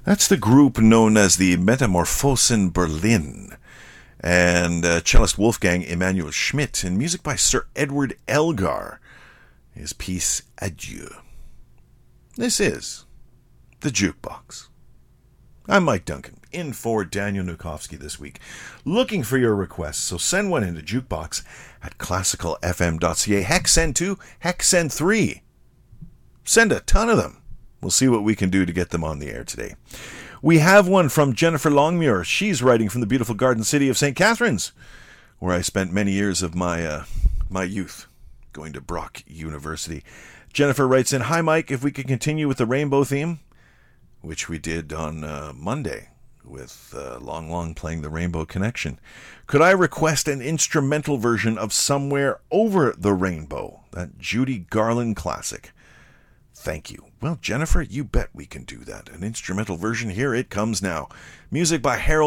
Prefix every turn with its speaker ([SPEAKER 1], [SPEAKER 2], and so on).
[SPEAKER 1] That's the group known as the Metamorphosen Berlin, and cellist Wolfgang Emanuel Schmidt, and music by Sir Edward Elgar. His piece Adieu. This is The Jukebox. I'm Mike Duncan, in for Daniel Nukowski this week, looking for your requests, so send one into jukebox at classicalfm.ca. Heck, send 2, heck, send 3. Send a ton of them. We'll see what we can do to get them on the air today. We have one from Jennifer Longmuir. She's writing from the beautiful garden city of St. Catharines, where I spent many years of my youth, going to Brock University. Jennifer writes in, "Hi Mike, if we could continue with the rainbow theme," which we did on Monday with Long Long playing the Rainbow Connection. "Could I request an instrumental version of Somewhere Over the Rainbow, that Judy Garland classic? Thank you." Well, Jennifer, you bet we can do that. An instrumental version, here it comes now. Music by Harold